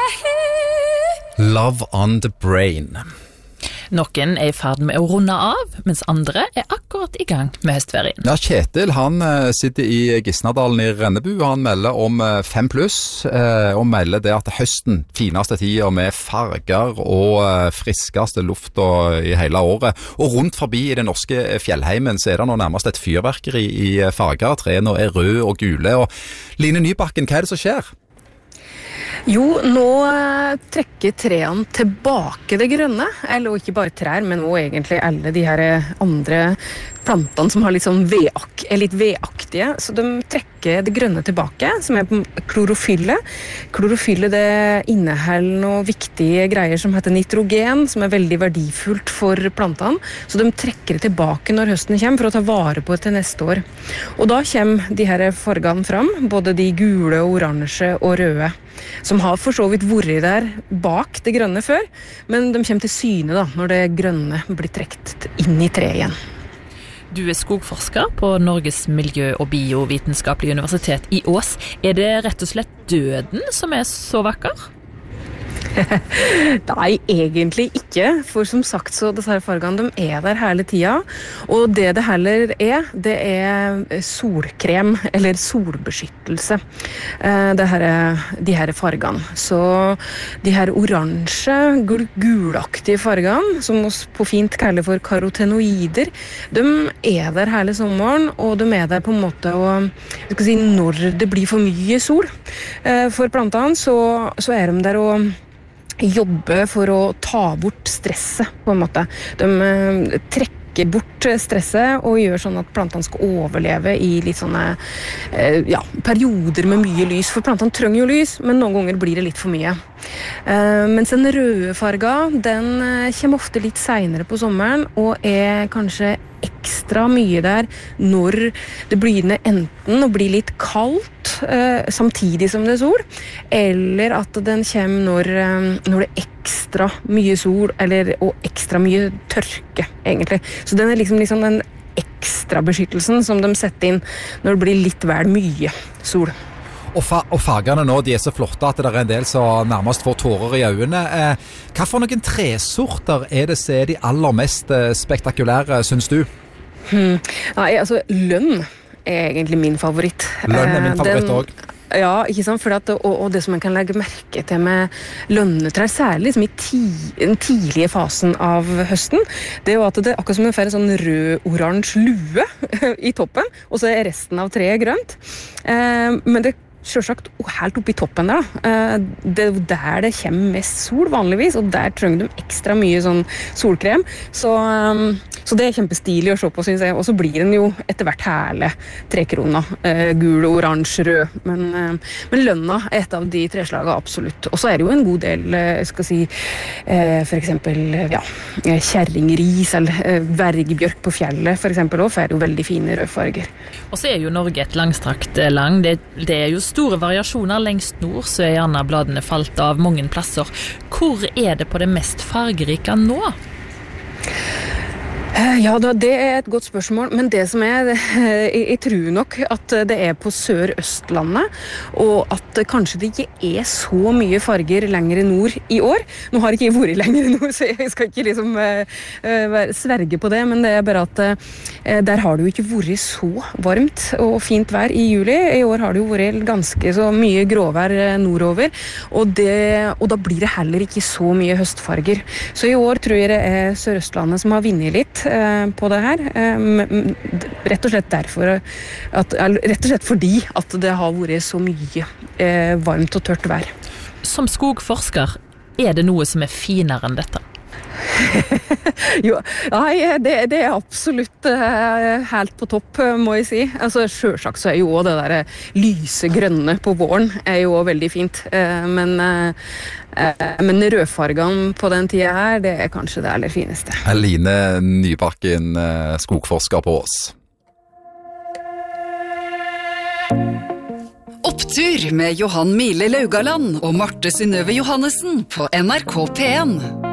Love on the Brain. Noen I ferd med å runde av, mens andre akkurat I gang med høstferien. Ja, Kjetil, han sitter I Gisnadalen I Rennebu. Han melder om 5+, og melder det at høsten, fineste tida med farger og friskeste lufta I hele året. Og rundt forbi I den norske fjellheimen så det nå nærmest et fyrverkeri I farger. Trene røde og gule. Og Line Nybakken, hva det som skjer? Jo, nå trekker trærne tilbake det grønne, eller ikke bare trær, men også egentlig alle de her andre plantene som har litt sånn litt vedaktige, så de trekker det grønne tilbake, som klorofylle. Klorofylle det inneholder noen viktige greier som heter nitrogen, som veldig verdifullt for plantene, så de trekker det tilbake når høsten kommer for å ta vare på det til neste år. Og da kommer de her fargene fram, både de gule, oransje og røde, som har for så vidt vært der bak det grønne før, men de kommer til syne da, når det grønne blir trekt inn I treet igjen. Du skogforsker på Norges miljø- og biovitenskapelige universitet I Ås. Det rett og slett døden som så vakker? Nei, egentlig ikke, for som sagt så disse fargene de der hele tida, og det heller det solkrem eller solbeskyttelse, de her fargene. Så de her oransje, gulaktige fargene, som vi på fint kaller for karotenoider, de der hele sommeren, og de der på en måte når det blir for mye sol for plantene, så de der og jobbe for å ta bort stresset på en måte. De trekker bort stresset og gjør sånn at plantene skal overleve I litt sånne perioder med mye lys, for plantene trenger jo lys, men noen ganger blir det litt for mye. Mens den røde farga, den kommer ofte litt senere på sommeren og kanskje ekstra mye der når det begynner enten å bli litt kaldt samtidig som det sol, eller at den kommer når det ekstra mye sol og ekstra mye tørke egentlig. Så den liksom den ekstra beskyttelsen som de setter inn når det blir litt vel mye sol. Og fargene nå, de så flotte at det en del som nærmest får tårer I øynene. Hva for noen tresorter det som de aller mest spektakulære, synes du? Nei, altså lønn egentlig min favoritt. Lønn min favoritt også. Ja, ikke sant? Og det som man kan legge merke til med lønnetrær, særlig liksom I den tidlige fasen av høsten, det jo at det akkurat som en får en sånn rød-oransje lue I toppen, og så resten av treet grønt. Men det selvsagt helt oppe I toppen der det der det kommer mest sol vanligvis, og der trenger de ekstra mye sånn solkrem, så det kjempestilig å se på, synes jeg, og så blir den jo etter hvert herlig trekrona, gul, oransje, rød, men lønna et av de treslagene absolutt, og så det jo en god del, jeg skal si for eksempel, kjerringris eller vergebjørk på fjellet for eksempel, og får jo veldig fine rødfarger. Og så jo Norge et langstrakt land, det jo store variasjoner lengst nord, så gjerne bladene falt av mange plasser. Hvor det på det mest fargerike nå? Ja, det et godt spørsmål, men det som jeg tror nok at det på Sør-Østlandet, og at kanskje det ikke så mye farger lengre nord I år. Nå har ikke jeg vært lengre nord, så jeg skal ikke liksom sverge på det, men det bare at der har det jo ikke vært så varmt og fint vær I juli. I år har det jo vært ganske så mye gråvær nordover, og da blir det heller ikke så mye høstfarger. Så I år tror jeg det Sør-Østlandet som har vunnet litt på det her, rett og slett derfor rett og slett fordi at det har vært så mye varmt og tørt vær. Som skogforsker, det noe som finere enn dette? Jo, nei, det absolutt helt på topp, må jeg si. Altså, selvsagt så jo det der lyse grønne på våren jo veldig fint, men rødfargene på den tida her, det kanskje det aller fineste. Line Nybakken, skogforsker på Ås. Opptur med Johan Mile Laugaland og Marte Synnøve Johannesen på NRK P1.